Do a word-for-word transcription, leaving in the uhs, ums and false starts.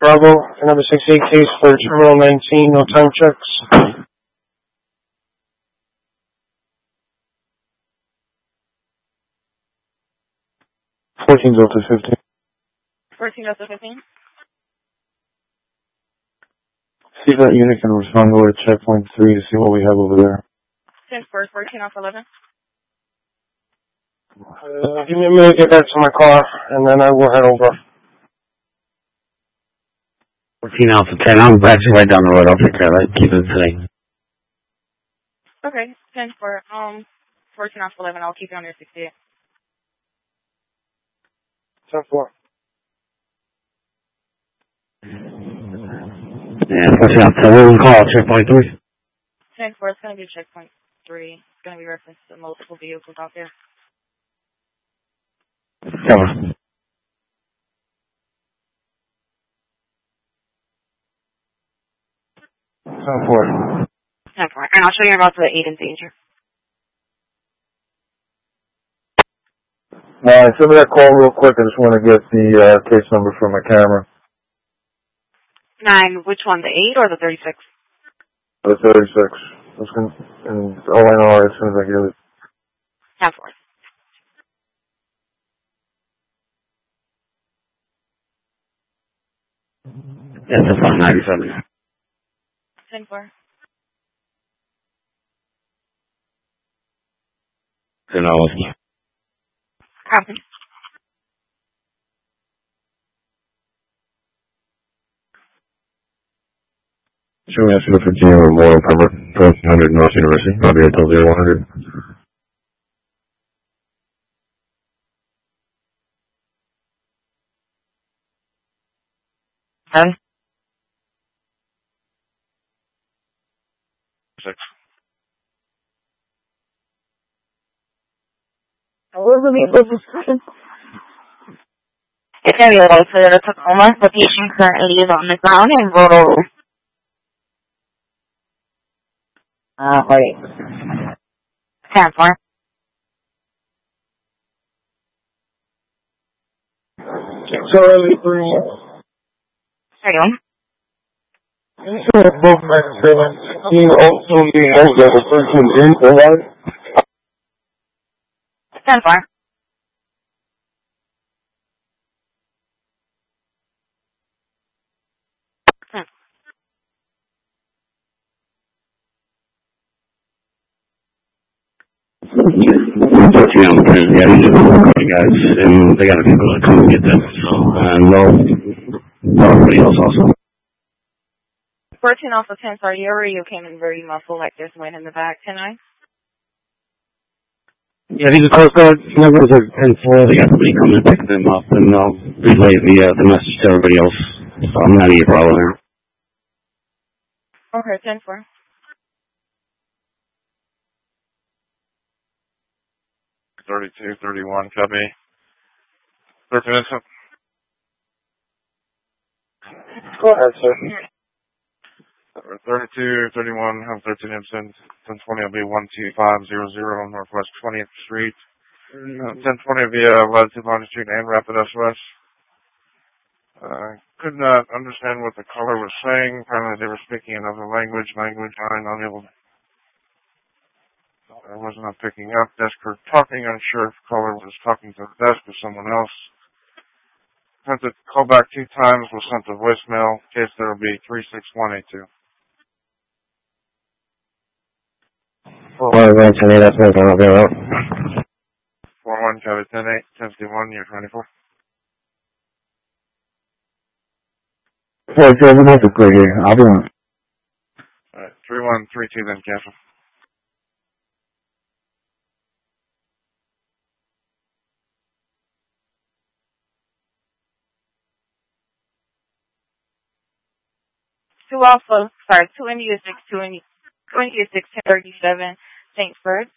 Bravo, number sixty-eight case for Terminal nineteen, no time checks. fourteen Delta fifteen. fourteen Delta fifteen. See if that unit can respond over to checkpoint three to see what we have over there. ten four, fourteen Alpha eleven. Uh, give me a minute to get back to my car, and then I will head over. fourteen Alpha ten, I'm actually right down the road. I'll take care of it. Keep it today. Okay, ten four, um, fourteen Alpha eleven, I'll keep you on your sixty-eight. ten four. Yeah, fourteen Alpha ten, we'll call checkpoint three. ten four, it's going to be checkpoint three. It's going to be referenced to multiple vehicles out there. Cover. ten four. ten four, and I'll show you about the eight in danger. Nine, send me that call real quick. I just want to get the uh, case number for my camera. nine, which one, the eight or the thirty-six? The thirty-six. That's gonna, and all I know as soon as I get it. ten four. Yeah, that's about ninety-seven. ten four. Who knows? Copy. Show me S fifteen or Memorial Pembroke, fourteen hundred North University. I'll be until zero one hundred. ten. Six. It's going to be a low Toyota Tacoma. The patient currently is on the ground in Roto. Uh, wait. ten four. Charlie three. thirty-one. Both men seventeen, also being old level thirteen in for one. ten four. fourteen Alpha ten, yeah, these are the guys, and they got people that come and get them, so, and they'll tell everybody else also. fourteen Alpha ten, sorry, your radio came in very muffled, like there's wind in the back. ten nine. Yeah, these are Coast Guard numbers are ten four. They got somebody coming to pick them up, and they'll relay the, uh, the message to everybody else. So I'm not any problem there. Okay, ten four. thirty-two, thirty-one, copy. thirteen minutes. Go ahead, sir. thirty-two, thirty-one, have thirteen Ibsen. ten twenty will be one two five zero zero Northwest twentieth Street. ten twenty will be uh, Latitude, Longitude, and Rapid S O S. Uh, could not understand what the caller was saying. Apparently they were speaking another language, language I'm unable. I was not picking up. Desk were talking. Unsure if the caller was talking to the desk or someone else. Sent the call back two times. Was sent a voicemail. Case there will be three six one eight two. Four one ten eight. That's no time. I'll be out. Four one copy ten eight ten fifty one. You're twenty four. Four seven. That's a great here. I'll be on. All right. Three one three two. Then cancel. Two Alpha, sorry, two India six, two India, two India six, ten thirty-seven, Saint Bird.